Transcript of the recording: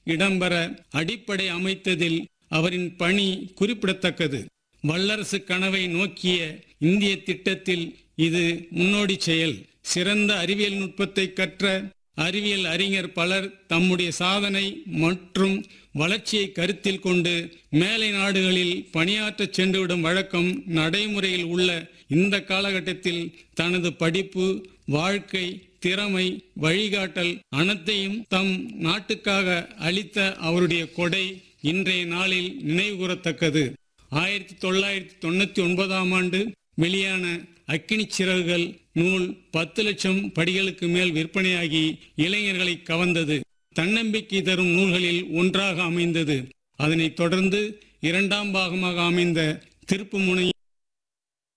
இடம்பெற அடிப்படை அமைத்ததில் அவரின் பணி குறிப்பிடத்தக்கது. வல்லரசு கனவை நோக்கிய இந்திய திட்டத்தில் இது முன்னோடி செயல். சிறந்த அறிவியல் நுட்பத்தை கற்ற அறிவியல் அறிஞர் பலர் தம்முடைய சாதனை மற்றும் வளர்ச்சியை கருத்தில் கொண்டு மேலை நாடுகளில் பணியாற்றச் சென்றுவிடும் வழக்கம் நடைமுறையில் உள்ள இந்த காலகட்டத்தில் தனது படிப்பு, வாழ்க்கை, திறமை, வழிகாட்டல் அனைத்தையும் தம் நாட்டுக்காக அளித்த அவருடைய கொடை இன்றைய நாளில் நினைவுகூரத்தக்கது. 1999ஆம் ஆண்டு வெளியான அக்கினி சிறகுகள் நூல் 10 லட்சம் படிகளுக்கு மேல் விற்பனையாகி இளைஞர்களை கவர்ந்தது. தன்னம்பிக்கை தரும் நூல்களில் ஒன்றாக அமைந்தது. அதனைத் தொடர்ந்து 2ஆம் பாகமாக அமைந்த திருப்புமுனை